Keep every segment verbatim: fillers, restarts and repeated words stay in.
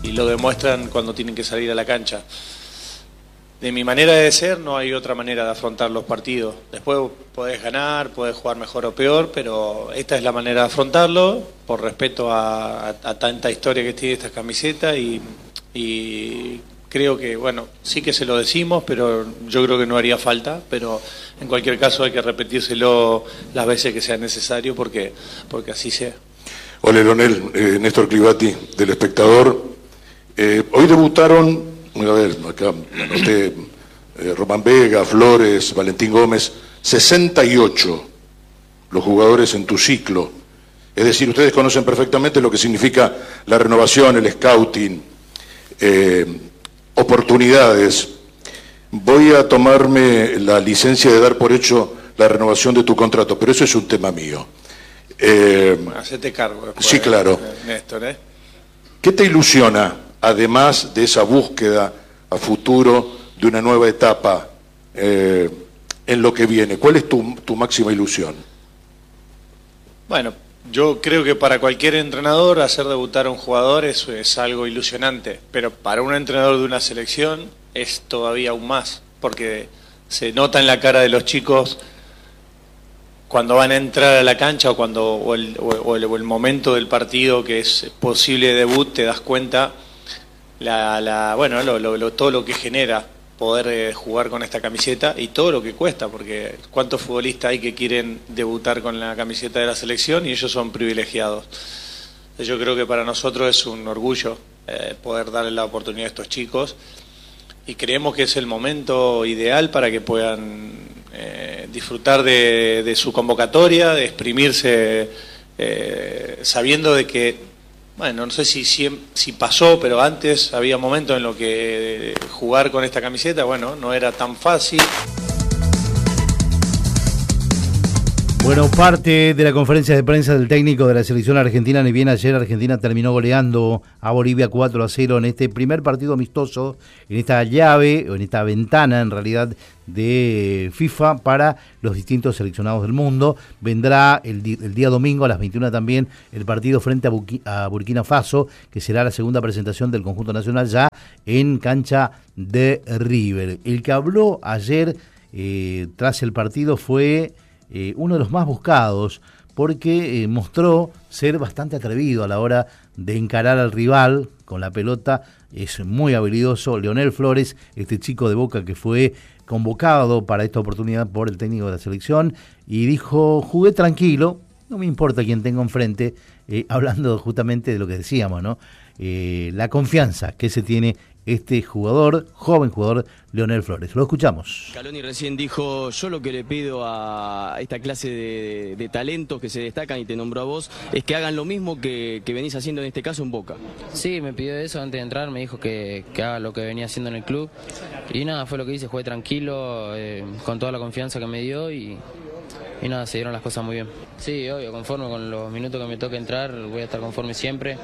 y lo demuestran cuando tienen que salir a la cancha. De mi manera de ser, no hay otra manera de afrontar los partidos. Después podés ganar, podés jugar mejor o peor, pero esta es la manera de afrontarlo, por respeto a, a, a tanta historia que tiene esta camiseta, y, y creo que, bueno, sí que se lo decimos, pero yo creo que no haría falta, pero en cualquier caso hay que repetírselo las veces que sea necesario, porque, porque así sea. Hola, Leonel, eh, Néstor Clivati, del Espectador. Eh, hoy debutaron... A ver, acá anoté eh, Román Vega, Flores, Valentín Gómez, sesenta y ocho los jugadores en tu ciclo. Es decir, ustedes conocen perfectamente lo que significa la renovación, el scouting, eh, oportunidades. Voy a tomarme la licencia de dar por hecho la renovación de tu contrato, pero eso es un tema mío. Eh, Hacete cargo después, sí, claro. Néstor, ¿eh? ¿Qué te ilusiona, además de esa búsqueda a futuro de una nueva etapa eh, en lo que viene? ¿Cuál es tu, tu máxima ilusión? Bueno, yo creo que para cualquier entrenador hacer debutar a un jugador es, es algo ilusionante, pero para un entrenador de una selección es todavía aún más, porque se nota en la cara de los chicos cuando van a entrar a la cancha, o cuando o el, o el, o el momento del partido que es posible debut, te das cuenta la, la bueno lo, lo, lo, todo lo que genera poder eh, jugar con esta camiseta, y todo lo que cuesta, porque cuántos futbolistas hay que quieren debutar con la camiseta de la selección y ellos son privilegiados. Yo creo que para nosotros es un orgullo eh, poder darle la oportunidad a estos chicos, y creemos que es el momento ideal para que puedan Eh, disfrutar de, de su convocatoria, de exprimirse, eh, sabiendo de que, bueno, no sé si, si, si pasó, pero antes había momentos en los que jugar con esta camiseta, bueno, no era tan fácil. Bueno, parte de la conferencia de prensa del técnico de la selección argentina, ni bien ayer Argentina terminó goleando a Bolivia cuatro a cero en este primer partido amistoso, en esta llave, o en esta ventana en realidad de FIFA para los distintos seleccionados del mundo. Vendrá el, di- el día domingo a las veintiuna también el partido frente a, Buki- a Burkina Faso, que será la segunda presentación del conjunto nacional ya en cancha de River. El que habló ayer eh, tras el partido fue eh, uno de los más buscados, porque eh, mostró ser bastante atrevido a la hora de encarar al rival con la pelota. Es muy habilidoso Leonel Flores, este chico de Boca que fue convocado para esta oportunidad por el técnico de la selección, y dijo: jugué tranquilo, no me importa quién tengo enfrente, eh, hablando justamente de lo que decíamos, ¿no? Eh, la confianza que se tiene este jugador, joven jugador, Leonel Flores. Lo escuchamos. Scaloni recién dijo: yo lo que le pido a esta clase de, de talentos que se destacan, y te nombró a vos, es que hagan lo mismo que, que venís haciendo en este caso en Boca. Sí, me pidió eso antes de entrar, me dijo que, que haga lo que venía haciendo en el club, y nada, fue lo que hice, jugué tranquilo, eh, con toda la confianza que me dio, y, y nada, se dieron las cosas muy bien. Sí, obvio, conforme con los minutos que me toque entrar, voy a estar conforme siempre.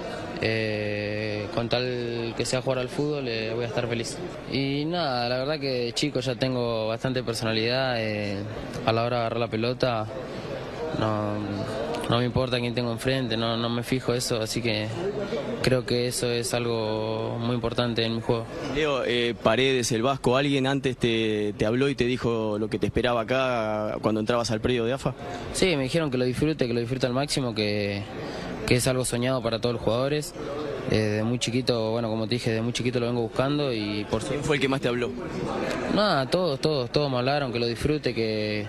Eh, con tal que sea jugar al fútbol, eh, voy a estar feliz. Y nada, la verdad que de chico ya tengo bastante personalidad, eh, a la hora de agarrar la pelota no, no me importa quién tengo enfrente, no, no me fijo eso, así que creo que eso es algo muy importante en mi juego. Leo, eh, Paredes, el Vasco, ¿alguien antes te, te habló y te dijo lo que te esperaba acá cuando entrabas al predio de A F A? Sí, me dijeron que lo disfrute, que lo disfrute al máximo, que que es algo soñado para todos los jugadores. Eh, de muy chiquito, bueno, como te dije, de muy chiquito lo vengo buscando, y por ¿Quién fue el que más te habló? Nada, todos, todos, todos me hablaron, que lo disfrute, que,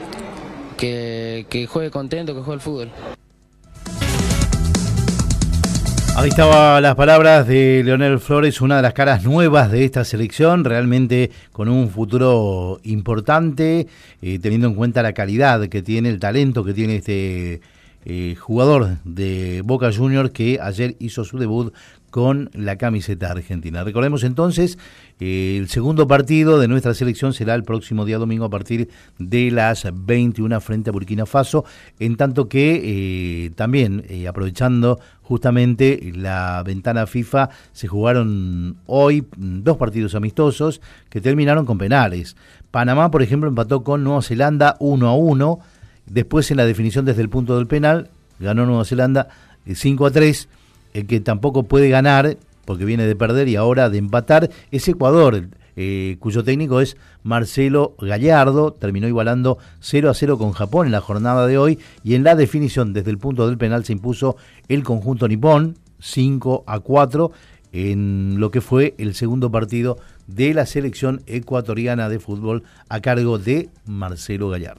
que, que juegue contento, que juegue al fútbol. Ahí estaban las palabras de Leonel Flores, una de las caras nuevas de esta selección, realmente con un futuro importante, eh, teniendo en cuenta la calidad que tiene, el talento que tiene este Eh, jugador de Boca Juniors, que ayer hizo su debut con la camiseta argentina. Recordemos entonces, eh, el segundo partido de nuestra selección será el próximo día domingo a partir de las veintiuna frente a Burkina Faso, en tanto que eh, también eh, aprovechando justamente la ventana FIFA, se jugaron hoy dos partidos amistosos que terminaron con penales. Panamá, por ejemplo, empató con Nueva Zelanda uno a uno. Después, en la definición desde el punto del penal, ganó Nueva Zelanda cinco a tres. El que tampoco puede ganar porque viene de perder y ahora de empatar, es Ecuador, eh, cuyo técnico es Marcelo Gallardo. Terminó igualando cero a cero con Japón en la jornada de hoy, y en la definición desde el punto del penal se impuso el conjunto nipón cinco a cuatro en lo que fue el segundo partido de la selección ecuatoriana de fútbol a cargo de Marcelo Gallardo.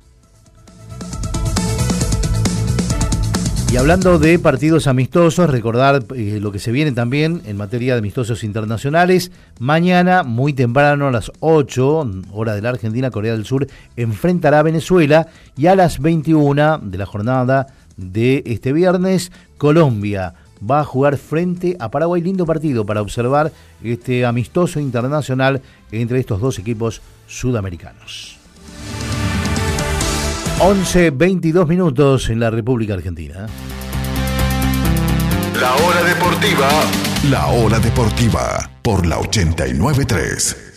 Y hablando de partidos amistosos, recordar eh, lo que se viene también en materia de amistosos internacionales. Mañana, muy temprano, a las ocho, hora de la Argentina, Corea del Sur enfrentará a Venezuela, y a las veintiuna de la jornada de este viernes, Colombia va a jugar frente a Paraguay. Lindo partido para observar este amistoso internacional entre estos dos equipos sudamericanos. once veintidós minutos en la República Argentina. La hora deportiva. La hora deportiva por la ochenta y nueve punto tres.